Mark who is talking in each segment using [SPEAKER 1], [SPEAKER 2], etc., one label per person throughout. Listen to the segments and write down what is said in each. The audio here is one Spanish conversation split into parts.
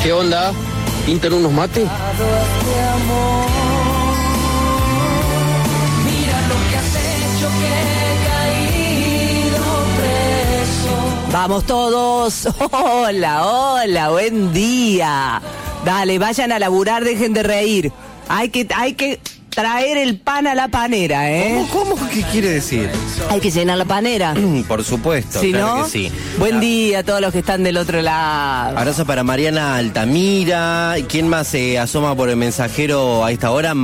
[SPEAKER 1] ¿Qué onda? ¿Pintan unos mates?
[SPEAKER 2] Vamos todos. Hola, buen día. Dale, vayan a laburar, dejen de reír. Hay que traer el pan a la panera, ¿eh?
[SPEAKER 3] ¿Cómo? ¿Qué quiere decir?
[SPEAKER 2] Hay que llenar la panera.
[SPEAKER 3] Por supuesto,
[SPEAKER 2] ¿Sí,
[SPEAKER 3] claro
[SPEAKER 2] no?
[SPEAKER 3] que sí.
[SPEAKER 2] Buen día a todos los que están del otro lado.
[SPEAKER 3] Abrazo para Mariana Altamira. ¿Quién más se asoma por el mensajero a esta hora?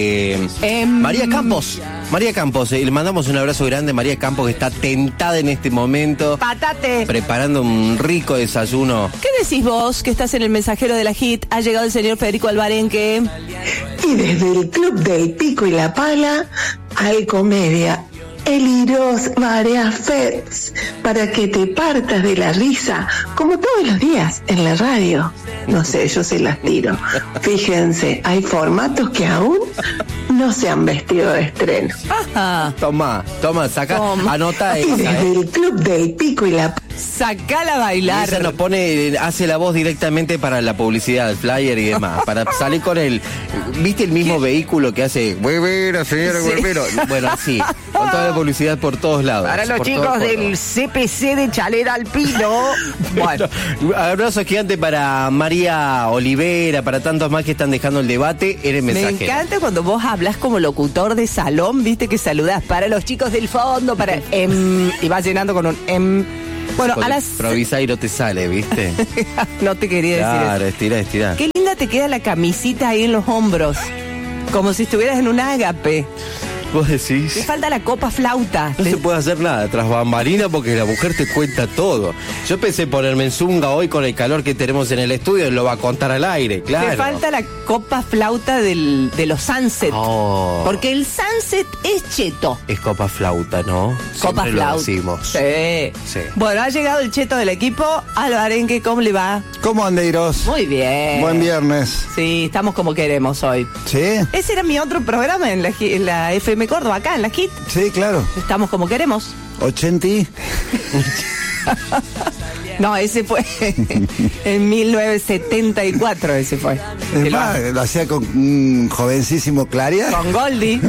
[SPEAKER 3] María Campos. María Campos, le mandamos un abrazo grande. María Campos, que está tentada en este momento.
[SPEAKER 2] Patate.
[SPEAKER 3] Preparando un rico desayuno.
[SPEAKER 2] ¿Qué decís vos que estás en el mensajero de la HIT? Ha llegado el señor Federico Alvarenque.
[SPEAKER 4] Y desde el Club del Pico y la Pala, al Comedia, Eliros Barea Feds, para que te partas de la risa, como todos los días en la radio. No sé, yo se las tiro. Fíjense, hay formatos que aún no se han vestido de estreno.
[SPEAKER 2] Ajá.
[SPEAKER 3] Toma, saca, anota
[SPEAKER 4] Y
[SPEAKER 3] esa.
[SPEAKER 4] desde el Club del Pico y la Pala,
[SPEAKER 2] Sacala a bailar.
[SPEAKER 3] Esa nos hace la voz directamente para la publicidad, el flyer y demás, para salir con el, ¿viste el mismo vehículo que hace, buena señora,
[SPEAKER 2] Sí.
[SPEAKER 3] bueno, sí, con toda la publicidad por todos lados.
[SPEAKER 2] Para los
[SPEAKER 3] por
[SPEAKER 2] chicos
[SPEAKER 3] todos
[SPEAKER 2] del
[SPEAKER 3] lados.
[SPEAKER 2] CPC de Chalet Alpino. Bueno,
[SPEAKER 3] Abrazo gigante para María Olivera, para tantos más que están dejando el debate en el
[SPEAKER 2] me
[SPEAKER 3] mensajero.
[SPEAKER 2] encanta cuando vos hablas como locutor de salón, viste que saludás para los chicos del fondo, para y vas llenando con un Bueno,
[SPEAKER 3] Con
[SPEAKER 2] a las
[SPEAKER 3] improvisar y no te sale, ¿viste?
[SPEAKER 2] no te quería
[SPEAKER 3] Claro,
[SPEAKER 2] decir eso.
[SPEAKER 3] estira.
[SPEAKER 2] Qué linda te queda la camisita ahí en los hombros, como si estuvieras en un ágape.
[SPEAKER 3] Vos decís.
[SPEAKER 2] Te falta la copa flauta.
[SPEAKER 3] No se puede hacer nada tras bambalina porque la mujer te cuenta todo. Yo pensé ponerme en zunga hoy con el calor que tenemos en el estudio, lo va a contar al aire, claro.
[SPEAKER 2] Te falta la copa flauta de los Sunset.
[SPEAKER 3] Oh.
[SPEAKER 2] Porque el Sunset es cheto.
[SPEAKER 3] Es copa flauta, ¿no?
[SPEAKER 2] Copa
[SPEAKER 3] Siempre
[SPEAKER 2] flauta.
[SPEAKER 3] lo decimos.
[SPEAKER 2] Sí.
[SPEAKER 3] Sí.
[SPEAKER 2] Bueno, ha llegado el cheto del equipo. Alvarenque, ¿cómo le va?
[SPEAKER 5] ¿Cómo andeiros?
[SPEAKER 2] Muy bien.
[SPEAKER 5] Buen viernes.
[SPEAKER 2] Sí, estamos como queremos hoy.
[SPEAKER 5] ¿Sí?
[SPEAKER 2] Ese era mi otro programa en la FM Córdoba, acá en la HIT.
[SPEAKER 5] Sí, claro.
[SPEAKER 2] Estamos como queremos.
[SPEAKER 5] 80.
[SPEAKER 2] No, ese fue en 1974, ese fue.
[SPEAKER 5] Es
[SPEAKER 2] Que
[SPEAKER 5] más, lo hacía con un jovencísimo Claria.
[SPEAKER 2] con Goldie.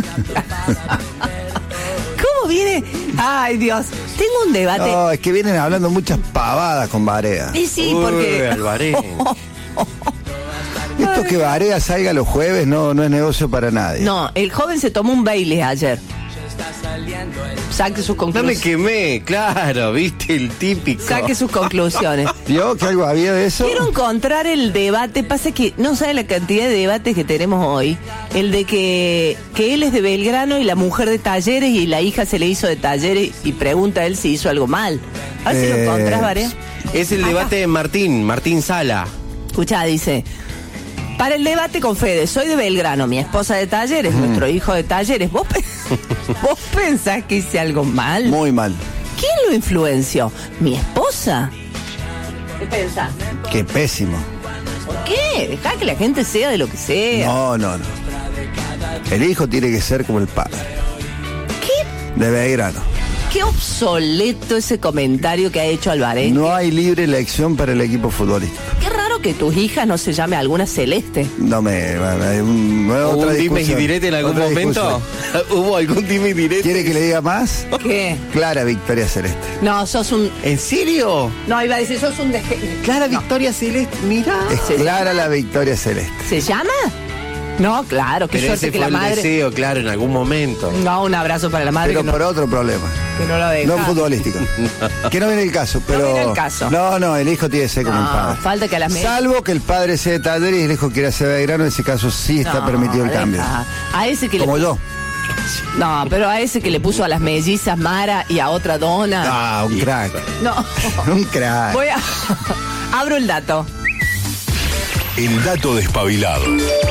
[SPEAKER 2] ¿Cómo viene? Ay, Dios. Tengo un debate.
[SPEAKER 5] No, es que vienen hablando muchas pavadas con Barea.
[SPEAKER 2] Y sí,
[SPEAKER 3] Uy,
[SPEAKER 2] porque...
[SPEAKER 3] Alvarenque.
[SPEAKER 5] Esto que Barea salga los jueves no es negocio para nadie.
[SPEAKER 2] No, el joven se tomó un Bailey ayer. Saque sus
[SPEAKER 3] No me
[SPEAKER 2] conclusiones.
[SPEAKER 3] quemé, claro, viste, el típico.
[SPEAKER 2] Saque sus conclusiones.
[SPEAKER 5] ¿Vio que algo había de eso?
[SPEAKER 2] Quiero encontrar el debate. Pasa que no sabe la cantidad de debates que tenemos hoy. El de que él es de Belgrano y la mujer de Talleres y la hija se le hizo de Talleres y pregunta a él si hizo algo mal. A ver si lo encontrás, Varea.
[SPEAKER 3] Es el debate de Martín Sala.
[SPEAKER 2] Escuchá, dice: para el debate con Fede, soy de Belgrano, mi esposa de Talleres, nuestro hijo de Talleres. ¿Vos pensás que hice algo mal?
[SPEAKER 5] Muy mal.
[SPEAKER 2] ¿Quién lo influenció? ¿Mi esposa? ¿Qué pensás?
[SPEAKER 5] Qué pésimo.
[SPEAKER 2] ¿Por qué? Dejá que la gente sea de lo que sea.
[SPEAKER 5] No. El hijo tiene que ser como el padre.
[SPEAKER 2] ¿Qué?
[SPEAKER 5] De Belgrano.
[SPEAKER 2] Qué obsoleto ese comentario que ha hecho Alvarenque.
[SPEAKER 5] No hay libre elección para el equipo futbolístico.
[SPEAKER 2] Qué raro que tus hijas no se llame alguna Celeste.
[SPEAKER 5] No hay
[SPEAKER 3] ¿Hubo
[SPEAKER 5] otra
[SPEAKER 3] un dime y
[SPEAKER 5] discusión.
[SPEAKER 3] direte en algún
[SPEAKER 5] Otra
[SPEAKER 3] momento?
[SPEAKER 5] discusión.
[SPEAKER 3] ¿Hubo algún dime y direte?
[SPEAKER 5] ¿Quiere que le diga más?
[SPEAKER 2] ¿Qué?
[SPEAKER 5] Clara Victoria Celeste.
[SPEAKER 2] No, sos un...
[SPEAKER 3] ¿En serio?
[SPEAKER 2] No, iba a decir, sos un...
[SPEAKER 3] Clara Victoria Celeste, mira.
[SPEAKER 5] Es Clara la Victoria Celeste.
[SPEAKER 2] ¿Se llama? No, claro, qué
[SPEAKER 3] Pero
[SPEAKER 2] suerte
[SPEAKER 3] ese
[SPEAKER 2] que
[SPEAKER 3] fue
[SPEAKER 2] la
[SPEAKER 3] el
[SPEAKER 2] madre...
[SPEAKER 3] deseo, claro, en algún momento.
[SPEAKER 2] No, un abrazo para la madre
[SPEAKER 5] Pero
[SPEAKER 2] que no,
[SPEAKER 5] por otro problema.
[SPEAKER 2] que no lo deja.
[SPEAKER 5] No futbolístico. Que no viene el caso, pero.
[SPEAKER 2] viene el caso.
[SPEAKER 5] No, el hijo tiene que ser como el
[SPEAKER 2] No,
[SPEAKER 5] padre.
[SPEAKER 2] falta que a las
[SPEAKER 5] Salvo que el padre sea de Talleres y el hijo quiera ser de Belgrano, en ese caso sí está
[SPEAKER 2] No,
[SPEAKER 5] permitido el
[SPEAKER 2] deja.
[SPEAKER 5] cambio.
[SPEAKER 2] A ese que
[SPEAKER 5] Como
[SPEAKER 2] le...
[SPEAKER 5] yo.
[SPEAKER 2] No, pero a ese que le puso a las mellizas Mara y a otra Dona.
[SPEAKER 5] Ah, un crack.
[SPEAKER 2] No.
[SPEAKER 5] Un crack.
[SPEAKER 2] Voy a... Abro el dato.
[SPEAKER 6] El dato despabilado.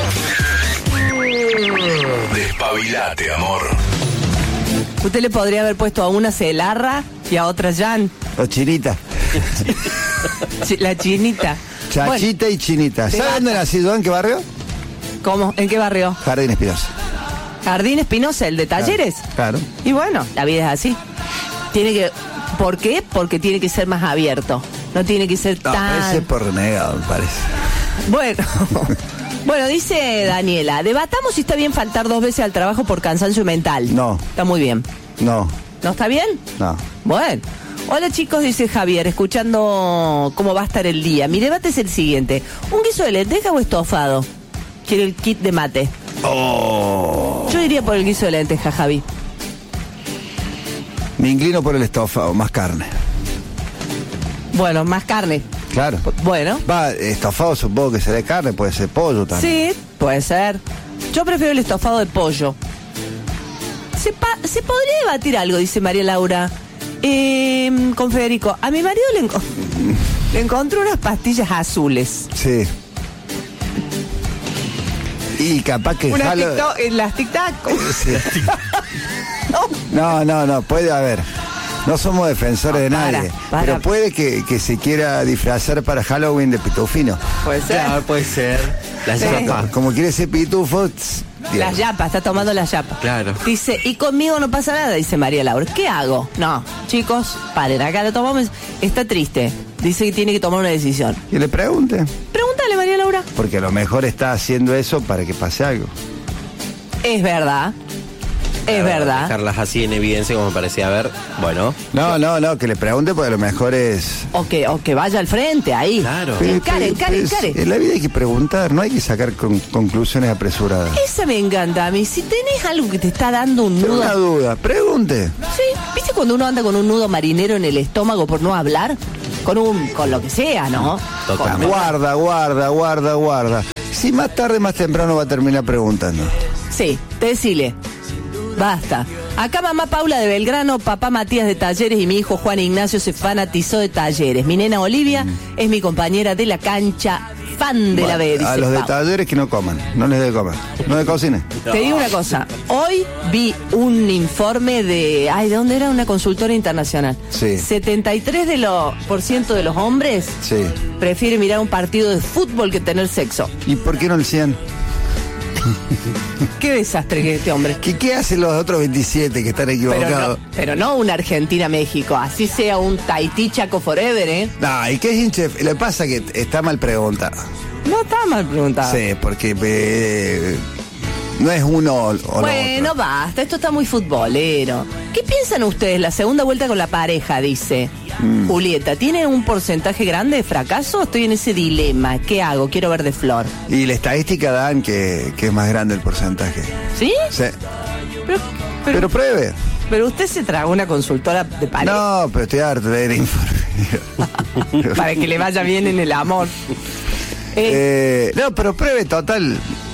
[SPEAKER 6] Despabilate, amor.
[SPEAKER 2] Usted le podría haber puesto a una Celarra y a otra Jan.
[SPEAKER 5] O Chinita.
[SPEAKER 2] La chinita.
[SPEAKER 5] Chachita y Chinita.
[SPEAKER 2] Te
[SPEAKER 5] ¿Sabes
[SPEAKER 2] mata.
[SPEAKER 5] dónde nació? ¿En qué barrio?
[SPEAKER 2] ¿Cómo? ¿En qué barrio?
[SPEAKER 5] Jardín Espinosa.
[SPEAKER 2] Jardín Espinosa, el de Talleres.
[SPEAKER 5] Claro.
[SPEAKER 2] Y bueno, la vida es así. Tiene que... ¿Por qué? Porque tiene que ser más abierto. No tiene que ser
[SPEAKER 5] No,
[SPEAKER 2] tan...
[SPEAKER 5] ese es por renegado, me parece.
[SPEAKER 2] Bueno. Bueno, dice Daniela, debatamos si está bien faltar 2 veces al trabajo por cansancio mental.
[SPEAKER 5] No.
[SPEAKER 2] Está muy bien.
[SPEAKER 5] No.
[SPEAKER 2] ¿No está bien?
[SPEAKER 5] No.
[SPEAKER 2] Bueno. Hola chicos, dice Javier, escuchando cómo va a estar el día. Mi debate es el siguiente. ¿Un guiso de lenteja o estofado? Quiero el kit de mate. Yo iría por el guiso de lenteja, Javi.
[SPEAKER 5] Me inclino por el estofado, más carne.
[SPEAKER 2] Bueno, más carne.
[SPEAKER 5] Claro.
[SPEAKER 2] Bueno.
[SPEAKER 5] Estofado supongo que será de carne, puede ser pollo también.
[SPEAKER 2] Sí, puede ser. Yo prefiero el estofado de pollo. Se podría debatir algo, dice María Laura. Con Federico. A mi marido le encontré unas pastillas azules.
[SPEAKER 5] Sí. Y capaz que
[SPEAKER 2] las tic-tac.
[SPEAKER 5] Sí. No, puede haber. No somos defensores de nadie. Pero puede que se quiera disfrazar para Halloween de pitufino.
[SPEAKER 2] Puede ser.
[SPEAKER 3] Claro, puede ser. Las yapas.
[SPEAKER 5] Como quiere ser pitufo.
[SPEAKER 2] Las yapas, está tomando las yapas.
[SPEAKER 3] Claro.
[SPEAKER 2] Dice, y conmigo no pasa nada, dice María Laura. ¿Qué hago? No, chicos, paren, acá lo tomamos. Está triste. Dice que tiene que tomar una decisión.
[SPEAKER 5] Que le pregunte.
[SPEAKER 2] Pregúntale, María Laura.
[SPEAKER 5] Porque a lo mejor está haciendo eso para que pase algo.
[SPEAKER 2] Es verdad. Es verdad.
[SPEAKER 3] Dejarlas así en evidencia como me parecía ver. Bueno.
[SPEAKER 5] No, que le pregunte porque a lo mejor es...
[SPEAKER 2] O que vaya al frente, ahí.
[SPEAKER 3] Claro.
[SPEAKER 2] Encare.
[SPEAKER 5] En la vida hay que preguntar, no hay que sacar conclusiones apresuradas.
[SPEAKER 2] Esa me encanta a mí. Si tenés algo que te está dando un nudo...
[SPEAKER 5] Una duda, pregunte.
[SPEAKER 2] Sí, ¿viste cuando uno anda con un nudo marinero en el estómago por no hablar? Con lo que sea, ¿no?
[SPEAKER 3] Totalmente.
[SPEAKER 5] Guarda. Si más tarde, más temprano va a terminar preguntando.
[SPEAKER 2] Sí, decile. Basta. Acá mamá Paula de Belgrano, papá Matías de Talleres y mi hijo Juan Ignacio se fanatizó de Talleres. Mi nena Olivia es mi compañera de la cancha, fan de la B. Dice
[SPEAKER 5] a los de Talleres que no coman, no les dé comer, no de cocinen.
[SPEAKER 2] Te digo una cosa, hoy vi un informe de dónde era una consultora internacional.
[SPEAKER 5] Sí.
[SPEAKER 2] 73% de los hombres prefieren mirar un partido de fútbol que tener sexo.
[SPEAKER 5] ¿Y por qué no el 100?
[SPEAKER 2] Qué desastre que este hombre.
[SPEAKER 5] ¿Qué hacen los otros 27 que están equivocados?
[SPEAKER 2] Pero no una Argentina-México, así sea un Tahití Chaco Forever, ¿eh?
[SPEAKER 5] No, ¿y qué es hinche? Le pasa que está mal preguntado.
[SPEAKER 2] No está mal preguntado.
[SPEAKER 5] Sí, porque no es uno o lo otro.
[SPEAKER 2] Bueno, basta, esto está muy futbolero. ¿Qué piensan ustedes? La segunda vuelta con la pareja, dice Julieta. ¿Tiene un porcentaje grande de fracaso? Estoy en ese dilema. ¿Qué hago? Quiero ver de flor.
[SPEAKER 5] Y la estadística dan que es más grande el porcentaje.
[SPEAKER 2] ¿Sí?
[SPEAKER 5] Sí.
[SPEAKER 2] Pero
[SPEAKER 5] pruebe.
[SPEAKER 2] Pero usted se tragó una consultora de pareja.
[SPEAKER 5] No, pero estoy harto de leer informe.
[SPEAKER 2] Para que le vaya bien en el amor.
[SPEAKER 5] No, pero pruebe total.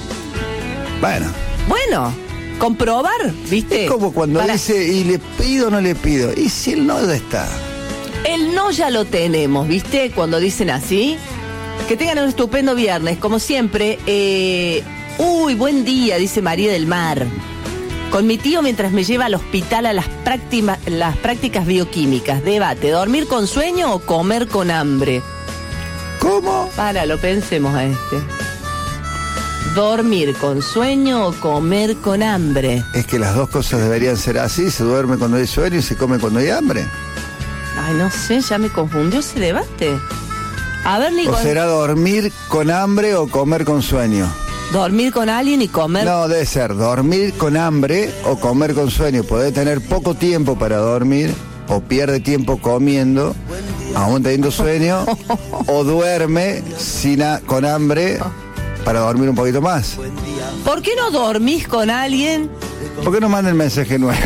[SPEAKER 2] Bueno, comprobar, ¿viste?
[SPEAKER 5] Es como cuando dice, ¿y le pido o no le pido? Y si el no ya está.
[SPEAKER 2] El no ya lo tenemos, ¿viste? Cuando dicen así. Que tengan un estupendo viernes, como siempre. Buen día, dice María del Mar. Con mi tío mientras me lleva al hospital a las prácticas bioquímicas. Debate, ¿dormir con sueño o comer con hambre?
[SPEAKER 5] ¿Cómo?
[SPEAKER 2] Lo pensemos a este. ¿Dormir con sueño o comer con hambre?
[SPEAKER 5] Es que las dos cosas deberían ser así. Se duerme cuando hay sueño y se come cuando hay hambre.
[SPEAKER 2] Ay, no sé, ya me confundió ese debate. A ver, Nico.
[SPEAKER 5] ¿O será dormir con hambre o comer con sueño?
[SPEAKER 2] ¿Dormir con alguien y comer?
[SPEAKER 5] No, debe ser dormir con hambre o comer con sueño. Puede tener poco tiempo para dormir o pierde tiempo comiendo, aún teniendo sueño, o duerme con hambre para dormir un poquito más.
[SPEAKER 2] ¿Por qué no dormís con alguien?
[SPEAKER 5] ¿Por qué no manden mensaje nuevo?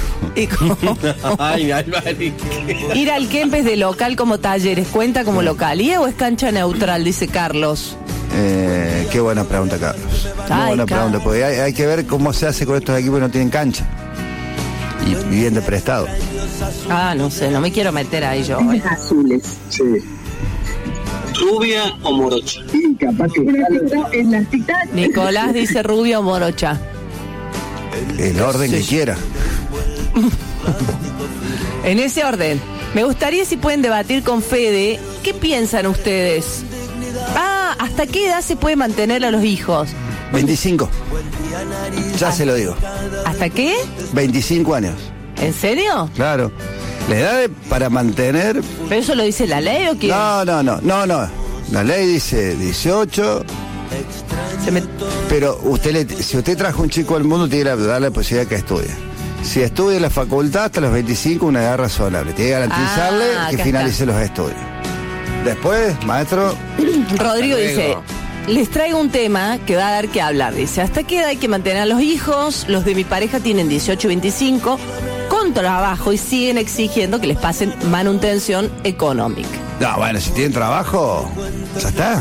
[SPEAKER 2] Ir al Kempes de local como Talleres, ¿cuenta como localía o es cancha neutral? Dice Carlos.
[SPEAKER 5] Qué buena pregunta, Carlos. Muy buena pregunta, porque hay que ver cómo se hace con estos equipos que no tienen cancha. Y bien de prestado.
[SPEAKER 2] No sé, no me quiero meter ahí yo.
[SPEAKER 4] Azules.
[SPEAKER 5] Sí.
[SPEAKER 1] ¿Rubia o morocha?
[SPEAKER 4] Sí, capaz que en las tic-tac.
[SPEAKER 2] Nicolás dice rubia o morocha.
[SPEAKER 5] El orden que quiera.
[SPEAKER 2] En ese orden. Me gustaría si pueden debatir con Fede. ¿Qué piensan ustedes? ¿Hasta qué edad se puede mantener a los hijos?
[SPEAKER 5] 25. Ya se lo digo.
[SPEAKER 2] ¿Hasta qué?
[SPEAKER 5] 25 años.
[SPEAKER 2] ¿En serio?
[SPEAKER 5] Claro. La edad para mantener...
[SPEAKER 2] ¿Pero eso lo dice la ley o qué?
[SPEAKER 5] No. La ley dice 18, Pero si usted trajo un chico al mundo, tiene que darle la posibilidad de que estudie. Si estudia en la facultad hasta los 25, una edad razonable. Tiene que garantizarle que finalice los estudios. Después, maestro.
[SPEAKER 2] Rodrigo dice: les traigo un tema que va a dar que hablar. Dice: ¿hasta qué edad hay que mantener a los hijos? Los de mi pareja tienen 18 y 25, con trabajo, y siguen exigiendo que les pasen manutención económica.
[SPEAKER 5] No, bueno, si tienen trabajo, ya está.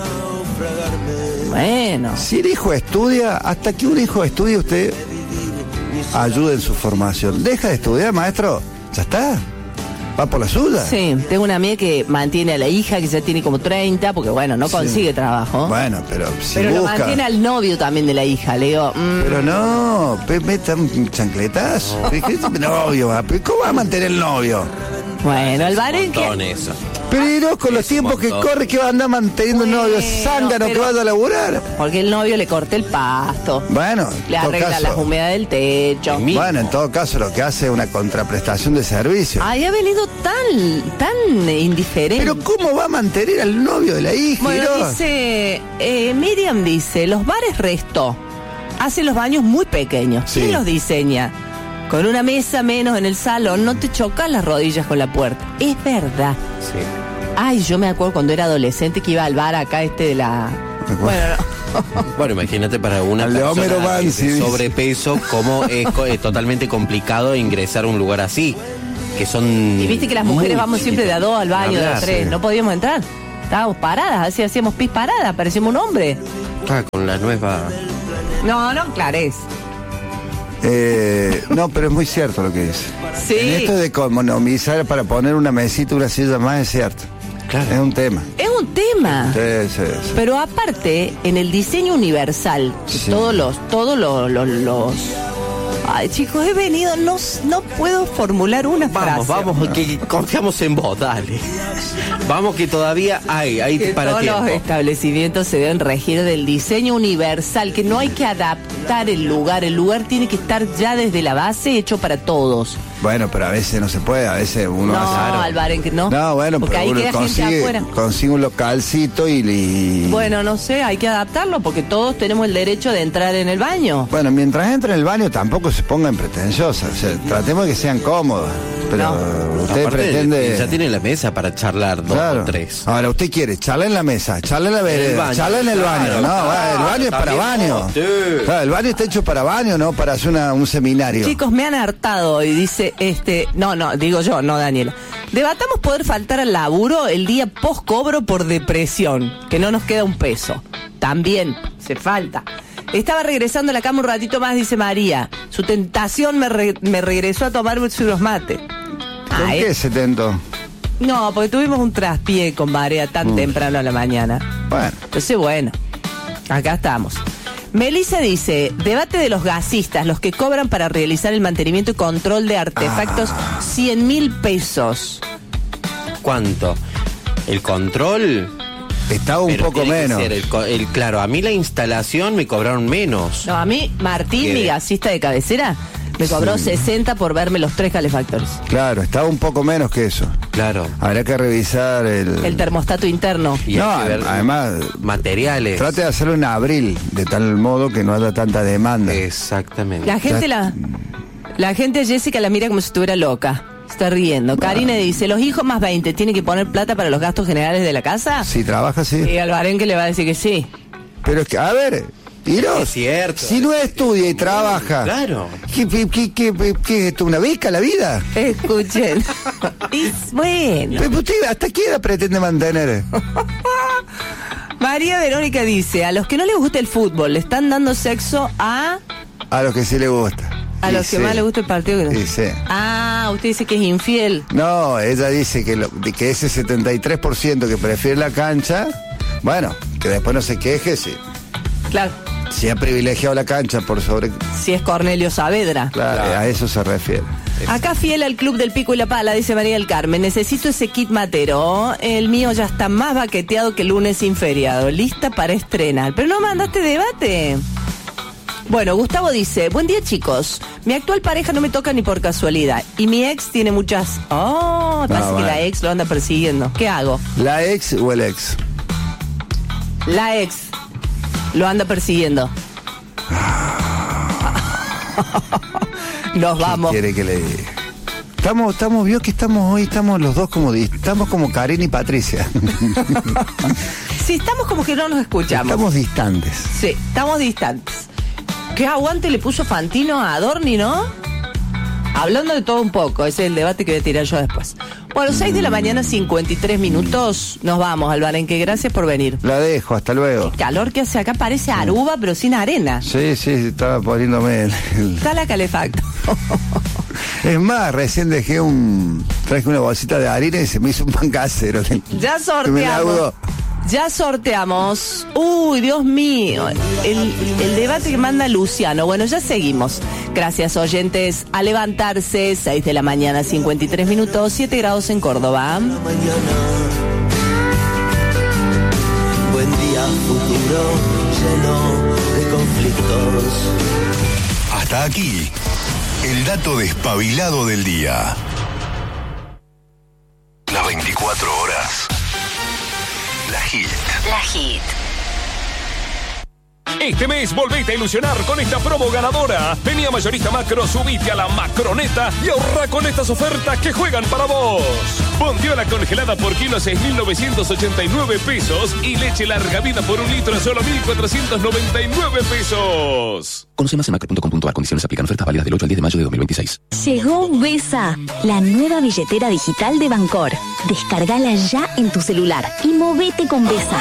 [SPEAKER 2] Bueno.
[SPEAKER 5] Si el hijo estudia, hasta que un hijo estudie, usted ayude en su formación. Deja de estudiar, maestro, ya está. Va por la suya.
[SPEAKER 2] Sí, tengo una amiga que mantiene a la hija, que ya tiene como 30, porque bueno, no consigue trabajo.
[SPEAKER 5] Bueno, pero si
[SPEAKER 2] pero
[SPEAKER 5] busca...
[SPEAKER 2] lo mantiene al novio también de la hija, le digo...
[SPEAKER 5] Pero no, metan chancletas. ¿Qué novio? ¿Cómo va a mantener el novio?
[SPEAKER 2] Bueno, el varón que...
[SPEAKER 5] Pero con los tiempos que corre, que va a andar manteniendo el novio zángano que vaya a laburar.
[SPEAKER 2] Porque el novio le corta el pasto.
[SPEAKER 5] Bueno,
[SPEAKER 2] le arregla las humedades del techo.
[SPEAKER 5] Bueno, en todo caso lo que hace es una contraprestación de servicio.
[SPEAKER 2] Ay, ha venido tan indiferente.
[SPEAKER 5] Pero ¿cómo va a mantener al novio de la hija?
[SPEAKER 2] Bueno, dice, Miriam dice, los bares Resto hacen los baños muy pequeños.
[SPEAKER 5] Sí.
[SPEAKER 2] ¿Quién los diseña? Con una mesa menos en el salón, no te chocas las rodillas con la puerta. Es verdad.
[SPEAKER 3] Sí.
[SPEAKER 2] Ay, yo me acuerdo cuando era adolescente que iba al bar acá de la... Bueno, no.
[SPEAKER 3] Bueno, imagínate para una persona de sobrepeso cómo es totalmente complicado ingresar a un lugar así. Que son...
[SPEAKER 2] Y viste que las mujeres vamos siempre de a dos al baño, de a tres.
[SPEAKER 3] Sí.
[SPEAKER 2] No podíamos entrar. Estábamos paradas, así hacíamos pis parada, parecíamos un hombre.
[SPEAKER 3] Con la nueva...
[SPEAKER 2] No, Clarés.
[SPEAKER 5] No, pero es muy cierto lo que dice.
[SPEAKER 2] Sí.
[SPEAKER 5] En esto de economizar para poner una mesita, una silla más, es cierto.
[SPEAKER 3] Claro.
[SPEAKER 5] Es un tema.
[SPEAKER 2] Es un tema.
[SPEAKER 5] Sí.
[SPEAKER 2] Pero aparte, en el diseño universal,
[SPEAKER 5] Sí.
[SPEAKER 2] todos los... Ay, chicos, he venido, no puedo formular una frase.
[SPEAKER 3] Vamos, que confiamos en vos, dale. Vamos, que todavía hay
[SPEAKER 2] Que
[SPEAKER 3] para
[SPEAKER 2] todos
[SPEAKER 3] tiempo.
[SPEAKER 2] los establecimientos se deben regir del diseño universal, que no hay que adaptar el lugar tiene que estar ya desde la base hecho para todos.
[SPEAKER 5] Bueno, pero a veces no se puede, a veces uno
[SPEAKER 2] No,
[SPEAKER 5] hace...
[SPEAKER 2] Alvaren, que no.
[SPEAKER 5] No, bueno,
[SPEAKER 2] porque
[SPEAKER 5] pero
[SPEAKER 2] ahí
[SPEAKER 5] uno
[SPEAKER 2] queda gente afuera.
[SPEAKER 5] consigue un localcito y...
[SPEAKER 2] Bueno, no sé, hay que adaptarlo porque todos tenemos el derecho de entrar en el baño.
[SPEAKER 5] Bueno, mientras entra en el baño tampoco se pongan pretenciosas, o sea, tratemos de que sean cómodos. Pero usted
[SPEAKER 3] Aparte,
[SPEAKER 5] pretende...
[SPEAKER 3] ya tiene la mesa para charlar dos o tres.
[SPEAKER 5] Ahora, usted quiere charla en la mesa, charla en la vereda, charla en el baño.
[SPEAKER 3] Claro,
[SPEAKER 5] No, el baño es para baño.
[SPEAKER 3] Sí.
[SPEAKER 5] Claro, el baño está hecho para baño, no para hacer un seminario.
[SPEAKER 2] Chicos, me han hartado y dice, no, digo yo, no Daniela. Debatamos poder faltar al laburo el día post cobro por depresión, que no nos queda un peso. También se falta. Estaba regresando a la cama un ratito más, dice María. Su tentación me regresó a tomar unos mates.
[SPEAKER 5] ¿Con qué se tentó?
[SPEAKER 2] No, porque tuvimos un traspié con Marea tan temprano a la mañana.
[SPEAKER 5] Bueno.
[SPEAKER 2] Entonces, bueno, acá estamos. Melissa dice, debate de los gasistas, los que cobran para realizar el mantenimiento y control de artefactos, 100.000 pesos.
[SPEAKER 3] ¿Cuánto? ¿El control?
[SPEAKER 5] Estaba un
[SPEAKER 3] Pero
[SPEAKER 5] poco
[SPEAKER 3] tiene que
[SPEAKER 5] menos.
[SPEAKER 3] ser claro, a mí la instalación me cobraron menos.
[SPEAKER 2] No, a mí, Martín,
[SPEAKER 3] ¿Qué?
[SPEAKER 2] mi gasista de cabecera, me cobró 60 por verme los 3 calefactores.
[SPEAKER 5] Claro, estaba un poco menos que eso.
[SPEAKER 3] Claro.
[SPEAKER 5] Habrá que revisar
[SPEAKER 2] El termostato interno.
[SPEAKER 3] Y
[SPEAKER 5] No,
[SPEAKER 3] hay que ver
[SPEAKER 5] además,
[SPEAKER 3] materiales.
[SPEAKER 5] trate de hacerlo en abril, de tal modo que no haya tanta demanda.
[SPEAKER 3] Exactamente.
[SPEAKER 2] La gente la gente a Jessica la mira como si estuviera loca. Está riendo. Karina dice, los hijos más 20 tienen que poner plata para los gastos generales de la casa.
[SPEAKER 5] Si trabaja, sí.
[SPEAKER 2] Y Albarén que le va a decir que sí.
[SPEAKER 5] Pero es que, a ver, Iros,
[SPEAKER 3] Es cierto.
[SPEAKER 5] si no estudia y trabaja,
[SPEAKER 3] Claro.
[SPEAKER 5] ¿qué es esto? ¿Una beca la vida?
[SPEAKER 2] Escuchen. Y bueno.
[SPEAKER 5] Pero usted, ¿hasta qué edad pretende mantener?
[SPEAKER 2] María Verónica dice, a los que no les gusta el fútbol, le están dando sexo a
[SPEAKER 5] los que sí le gusta.
[SPEAKER 2] a los que más les gusta el partido. Que no.
[SPEAKER 5] Sí, sí.
[SPEAKER 2] Ah, usted dice que es infiel.
[SPEAKER 5] No, ella dice que ese 73% que prefiere la cancha, bueno, que después no se queje
[SPEAKER 2] Claro.
[SPEAKER 5] si ha privilegiado la cancha por sobre...
[SPEAKER 2] Si es Cornelio Saavedra.
[SPEAKER 5] Claro, a eso se refiere.
[SPEAKER 2] Acá fiel al club del Pico y la Pala, dice María del Carmen. Necesito ese kit matero. El mío ya está más baqueteado que el lunes sin feriado. Lista para estrenar. Pero no mandaste debate. Bueno, Gustavo dice, buen día chicos. Mi actual pareja no me toca ni por casualidad. Y mi ex tiene muchas... parece que
[SPEAKER 5] bueno.
[SPEAKER 2] la ex lo anda persiguiendo. ¿Qué hago?
[SPEAKER 5] ¿La ex o el ex?
[SPEAKER 2] La ex. Lo anda persiguiendo. Nos vamos.
[SPEAKER 5] ¿Qué quiere que le diga? Vio que estamos los dos estamos como Karen y Patricia.
[SPEAKER 2] Sí, estamos como que no nos escuchamos.
[SPEAKER 5] Estamos distantes.
[SPEAKER 2] Sí, estamos distantes. ¿Qué aguante le puso Fantino a Adorni, no? Hablando de todo un poco, ese es el debate que voy a tirar yo después. Bueno, 6 de la mañana, 53 minutos. Nos vamos, Albarenque. Gracias por venir.
[SPEAKER 5] La dejo, hasta luego.
[SPEAKER 2] Qué calor que hace acá, parece Aruba, pero sin arena.
[SPEAKER 5] Sí, estaba poniéndome
[SPEAKER 2] Está la calefacto.
[SPEAKER 5] Es más, recién traje una bolsita de harina y se me hizo un pan casero.
[SPEAKER 2] Ya sorteamos. Ya sorteamos. Uy, Dios mío. El debate que manda Luciano. Bueno, ya seguimos. Gracias, oyentes. A levantarse, 6 de la mañana, 53 minutos, 7 grados en Córdoba.
[SPEAKER 7] Buen día, futuro lleno de conflictos.
[SPEAKER 6] Hasta aquí, el dato despabilado del día. Las 24 horas. La Hit.
[SPEAKER 8] La Hit.
[SPEAKER 9] Este mes volvete a ilusionar con esta promo ganadora. Vení a Mayorista Macro, subite a la Macroneta y ahorra con estas ofertas que juegan para vos. Bondiola congelada por kilo 6.989 pesos y leche larga vida por 1 litro a solo 1.499 pesos.
[SPEAKER 10] Conoce más en macro.com.ar. Condiciones aplican. Ofertas válidas del 8 al 10 de mayo de 2026.
[SPEAKER 8] Llegó Vesa, la nueva billetera digital de Bancor. Descargala ya en tu celular y movete con Vesa.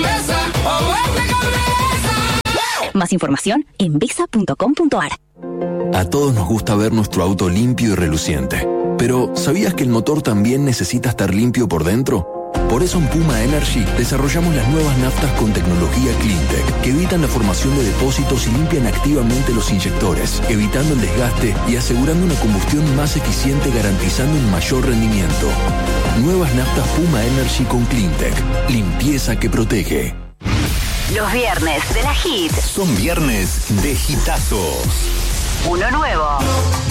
[SPEAKER 8] Más información en vesa.com.ar.
[SPEAKER 10] A todos nos gusta ver nuestro auto limpio y reluciente. Pero, ¿sabías que el motor también necesita estar limpio por dentro? Por eso en Puma Energy desarrollamos las nuevas naftas con tecnología Cleantech, que evitan la formación de depósitos y limpian activamente los inyectores, evitando el desgaste y asegurando una combustión más eficiente, garantizando un mayor rendimiento. Nuevas naftas Puma Energy con Cleantech. Limpieza que protege.
[SPEAKER 8] Los viernes de la Hit.
[SPEAKER 6] Son viernes de hitazos.
[SPEAKER 8] Uno nuevo.